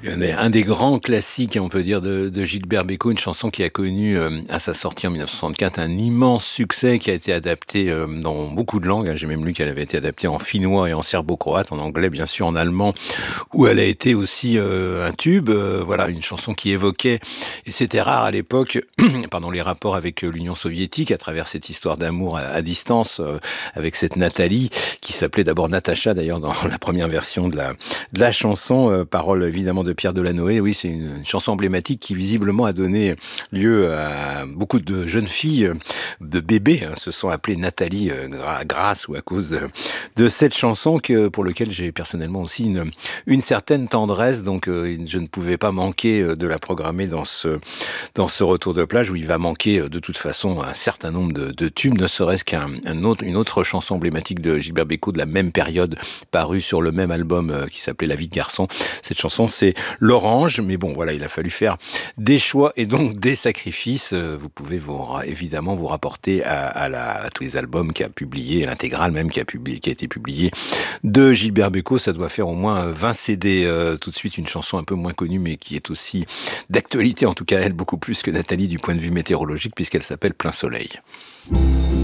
Un des grands classiques, on peut dire, de Gilbert Bécaud, une chanson qui a connu, à sa sortie en 1964, un immense succès qui a été adapté dans beaucoup de langues. J'ai même lu qu'elle avait été adaptée en finnois et en serbo-croate, en anglais, bien sûr, en allemand, où elle a été aussi un tube. Voilà, une chanson qui évoquait, et c'était rare à l'époque, pardon, les rapports avec l'Union soviétique, à travers cette histoire d'amour à distance, avec cette Nathalie, qui s'appelait d'abord Natacha, d'ailleurs, dans la première version de la chanson, parole évidemment de Pierre Delanoë. Oui, c'est une chanson emblématique qui visiblement a donné lieu à beaucoup de jeunes filles, de bébés, se sont appelées Nathalie grâce ou à cause de cette chanson pour lequel j'ai personnellement aussi une certaine tendresse. Donc je ne pouvais pas manquer de la programmer dans ce retour de plage où il va manquer de toute façon un certain nombre de tubes, ne serait-ce une autre chanson emblématique de Gilbert Bécaud de la même période, parue sur le même album qui s'appelait La vie de garçon. Cette chanson, c'est L'Orange, mais bon, voilà, il a fallu faire des choix et donc des sacrifices. Vous pouvez évidemment vous rapporter à tous les albums qu'a publié, à l'intégrale même qui a été publié de Gilbert Bécaud. Ça doit faire au moins 20 CD. Tout de suite, une chanson un peu moins connue, mais qui est aussi d'actualité, en tout cas elle, beaucoup plus que Nathalie du point de vue météorologique, puisqu'elle s'appelle Plein Soleil.